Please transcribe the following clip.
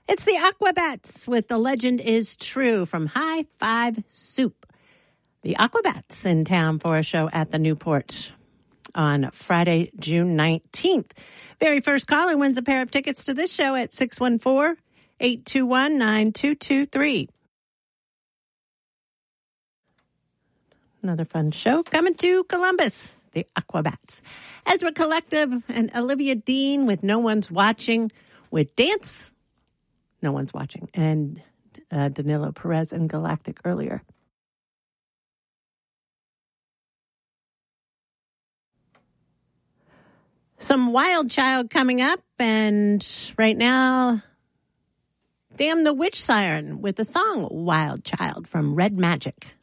It's the Aquabats with The Legend is True from High Five Soup. The Aquabats in town for a show at the Newport on Friday, June 19th. Very first caller wins a pair of tickets to this show at 614-821-9223. Another fun show coming to Columbus, the Aquabats. Ezra Collective and Olivia Dean with No One's Watching, with Dance, No One's Watching, and Danilo Perez and Galactic earlier. Some Wild Child coming up, and right now, Damn the Witch Siren with the song Wild Child from Red Magic.